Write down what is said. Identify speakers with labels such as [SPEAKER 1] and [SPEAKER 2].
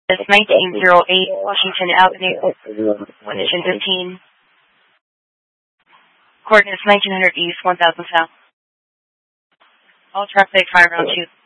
[SPEAKER 1] It's 1908 Washington Avenue, Condition 15. Coordinates 1900 East, 1000 South. All traffic 5 round 2.